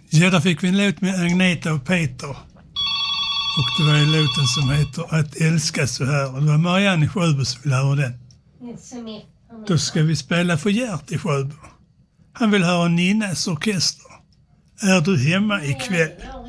Ja, där fick vi en låt med Agneta och Peter. Och det var en låten som heter Att älska så här. Och det var Marianne i Sjöbo som ville höra den. Då ska vi spela för Gert i Sjöbo. Han vill höra Ninnas orkester. Är du hemma ikväll?